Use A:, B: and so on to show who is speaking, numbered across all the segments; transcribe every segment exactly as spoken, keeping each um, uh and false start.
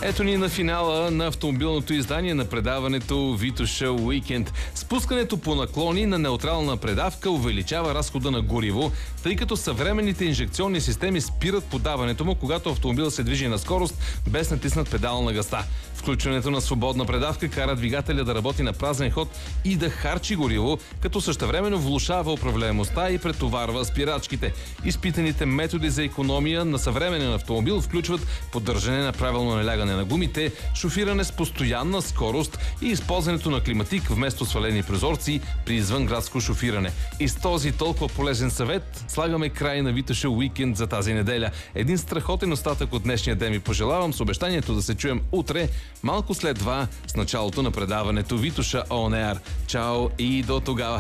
A: Ето ни на финала на автомобилното издание на предаването Витоша Уикенд. Спускането по наклони на неутрална предавка увеличава разхода на гориво, тъй като съвременните инжекционни системи спират подаването му, когато автомобил се движи на скорост без натиснат педал на газа. Включването на свободна предавка кара двигателя да работи на празен ход и да харчи гориво, като същевременно влошава управляемостта и претоварва спирачките. Изпитаните методи за икономия на съвременен автомобил включват поддържане на правилно налягане на гумите, шофиране с постоянна скорост и използването на климатик вместо свалени прозорци при извънградско шофиране. И с този толкова полезен съвет слагаме край на Витоша Уикенд за тази неделя. Един страхотен остатък от днешния ден ви пожелавам с обещанието да се чуем утре, малко след два, с началото на предаването Витоша On Air. Чао и до тогава!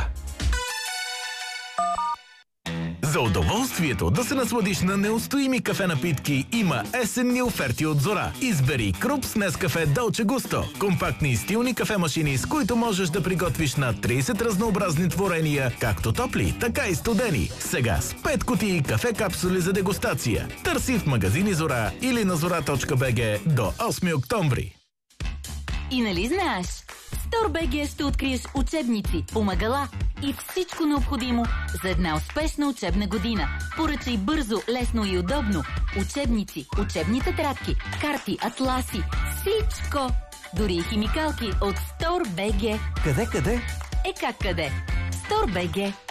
B: За удоволствието да се насладиш на неустоими кафе напитки има есенни оферти от Зора. Избери Крупс Нескафе Долче Густо. Компактни и стилни кафемашини, с които можеш да приготвиш на трийсет разнообразни творения, както топли, така и студени. Сега с пет кутии кафе капсули за дегустация. Търси в магазини Зора или на зора точка би джи до осми октомври.
C: И нали знаеш? В StoreBG ще откриеш учебници, помагала и всичко необходимо за една успешна учебна година. Поръчай бързо, лесно и удобно. Учебници, учебни тетрадки, карти, атласи, всичко! Дори и химикалки от StoreBG.
D: Къде, къде?
C: Е как къде? StoreBG.